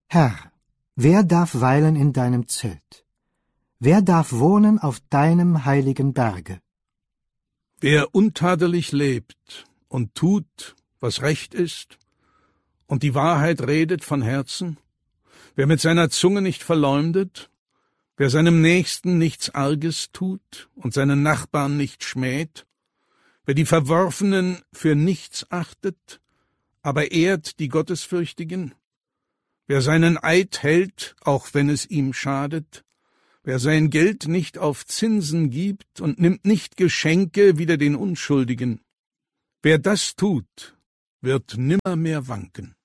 Herr, wer darf weilen in deinem Zelt? Wer darf wohnen auf deinem heiligen Berge? Wer untadelig lebt und tut, was recht ist, und die Wahrheit redet von Herzen, wer mit seiner Zunge nicht verleumdet, wer seinem Nächsten nichts Arges tut und seinen Nachbarn nicht schmäht, wer die Verworfenen für nichts achtet, aber ehrt die Gottesfürchtigen, wer seinen Eid hält, auch wenn es ihm schadet, wer sein Geld nicht auf Zinsen gibt und nimmt nicht Geschenke wider den Unschuldigen, wer das tut, wird nimmermehr wanken.